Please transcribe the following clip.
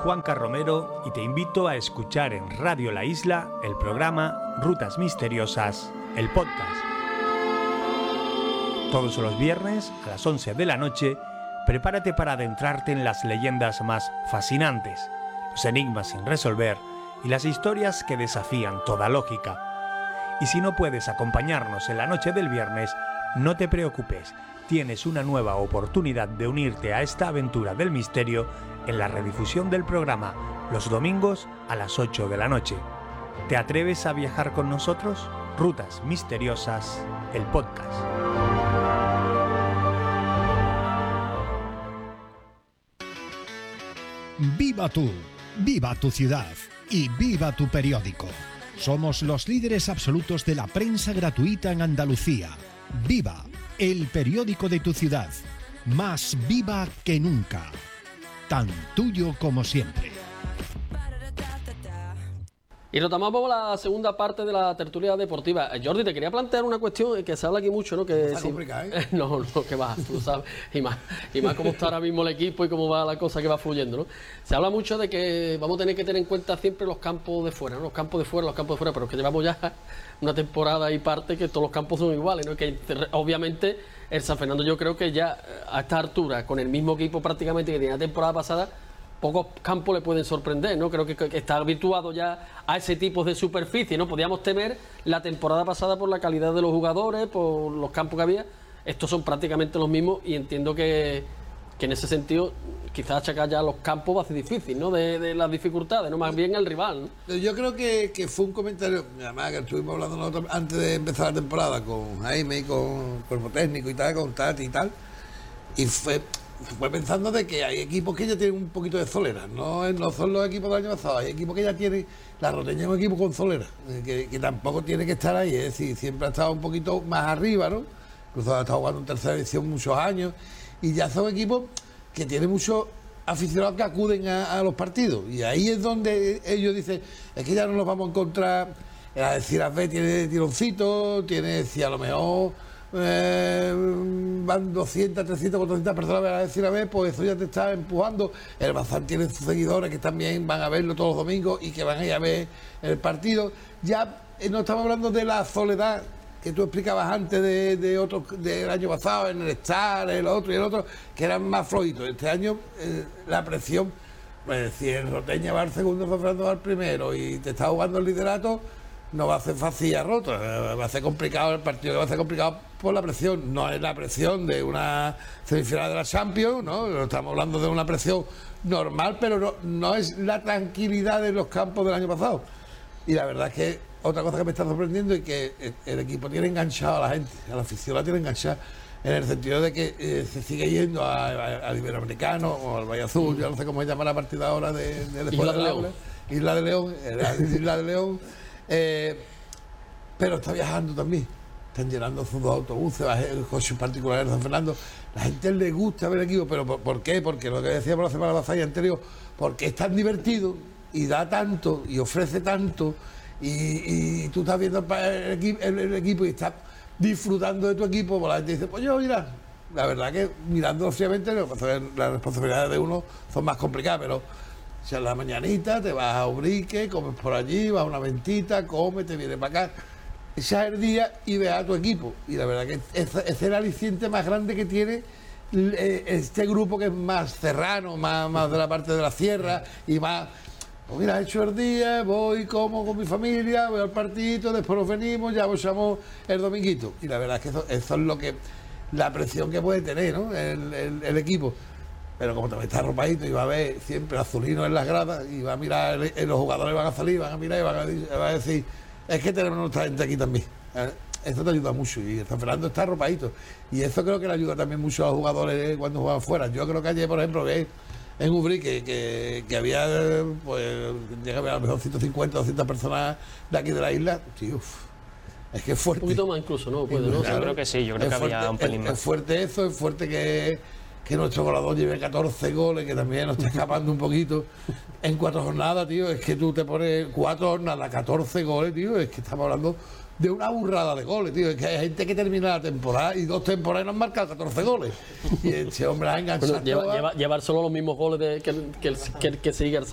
Juanca Romero y te invito a escuchar en Radio La Isla el programa Rutas Misteriosas, el podcast. Todos los viernes a las 11 de la noche, prepárate para adentrarte en las leyendas más fascinantes, los enigmas sin resolver y las historias que desafían toda lógica. Y si no puedes acompañarnos en la noche del viernes, no te preocupes, tienes una nueva oportunidad de unirte a esta aventura del misterio en la redifusión del programa los domingos a las 8 de la noche. ¿Te atreves a viajar con nosotros? Rutas Misteriosas, el podcast. Viva tú, viva tu ciudad y viva tu periódico. Somos los líderes absolutos de la prensa gratuita en Andalucía. Viva, el periódico de tu ciudad, más viva que nunca. Tan tuyo como siempre. Y retomamos la segunda parte de la tertulia deportiva. Jordi, te quería plantear una cuestión que se habla aquí mucho, ¿no? Que está complicado, ¿eh? No, que va, tú sabes. Y más cómo está ahora mismo el equipo y cómo va la cosa que va fluyendo, ¿no? Se habla mucho de que vamos a tener que tener en cuenta siempre los campos de fuera, ¿no? Los campos de fuera, pero es que llevamos ya una temporada y parte que todos los campos son iguales, ¿no? Que obviamente el San Fernando, yo creo que ya a esta altura, con el mismo equipo prácticamente que tenía la temporada pasada, pocos campos le pueden sorprender, ¿no? Creo que está habituado ya a ese tipo de superficie, ¿no? Podíamos temer la temporada pasada por la calidad de los jugadores, por los campos que había. Estos son prácticamente los mismos y entiendo que en ese sentido quizás achacar ya los campos va a ser difícil, ¿no? De las dificultades, ¿no? Más bien el rival, ¿no? Yo creo que fue un comentario, además que estuvimos hablando nosotros antes de empezar la temporada con Jaime y con cuerpo técnico y tal, con Tati y tal, y fue pensando de que hay equipos que ya tienen un poquito de solera, no son los equipos del año pasado, hay equipos que ya tienen, la Roteña es un equipo con solera, que tampoco tiene que estar ahí, es decir, siempre ha estado un poquito más arriba, ¿no? Incluso ha estado jugando en tercera división muchos años, y ya son equipos que tienen muchos aficionados que acuden a los partidos, y ahí es donde ellos dicen, es que ya no los vamos a encontrar, a decir, B tiene tironcito, tiene, si a lo mejor van 200, 300, 400 personas a decir a ver, pues eso ya te está empujando. El Bazán tiene sus seguidores que también van a verlo todos los domingos y que van a ir a ver el partido. Ya no estamos hablando de la soledad que tú explicabas antes de otros del año pasado, en el Star, el otro y el otro, que eran más flojitos. Este año la presión, pues si el Roteña va al segundo, San Fernando va al primero y te está jugando el liderato, no va a ser fácil a roto, va a ser complicado el partido, va a ser complicado por la presión. No es la presión de una semifinal de la Champions, ¿no? Estamos hablando de una presión normal, pero no es la tranquilidad de los campos del año pasado. Y la verdad es que otra cosa que me está sorprendiendo es que el equipo tiene enganchado a la gente, a la afición la tiene enganchada, en el sentido de que se sigue yendo al Iberoamericano o al Valle Azul, yo no sé cómo se llama la partida ahora de Isla de León. Isla de León. Pero está viajando también, están llenando sus dos autobuses, el coche particular de San Fernando. La gente le gusta ver el equipo, pero ¿por qué? Porque lo que decíamos la semana pasada y anterior, porque es tan divertido y da tanto y ofrece tanto y tú estás viendo el equipo y estás disfrutando de tu equipo, pues la gente dice, pues yo mira, la verdad que mirándolo fríamente las responsabilidades de uno son más complicadas, pero si a la mañanita te vas a Ubrique, comes por allí, vas a una ventita, comes, te vienes para acá, echas el día y ves a tu equipo. Y la verdad que es el aliciente más grande que tiene este grupo, que es más serrano, más de la parte de la sierra y más, pues mira, he hecho el día, voy, como con mi familia, voy al partidito, después nos venimos, ya echamos el dominguito. Y la verdad es que eso es lo que, la presión que puede tener, ¿no? el equipo. Pero como también está arropadito y va a ver siempre azulino en las gradas y va a mirar, los jugadores van a salir, van a mirar y van a decir, es que tenemos nuestra gente aquí también. Eso te ayuda mucho y el San Fernando está arropadito. Y eso creo que le ayuda también mucho a los jugadores cuando juegan fuera. Yo creo que ayer, por ejemplo, en Ubrique que había, pues, llega a lo mejor 150, 200 personas de aquí de la isla. Sí, es que es fuerte. Un poquito más incluso, ¿no? Puede, ¿no? Yo creo que sí, yo creo que fuerte, había un pelín más. Es fuerte eso, es fuerte que nuestro goleador lleve 14 goles, que también nos está escapando un poquito en 4 jornadas, tío. Es que tú te pones 4 jornadas, 14 goles, tío. Es que estamos hablando de una burrada de goles, tío. Es que hay gente que termina la temporada y 2 temporadas nos han marcado 14 goles. Y ese hombre ha enganchado. Bueno, llevar solo los mismos goles que sigue el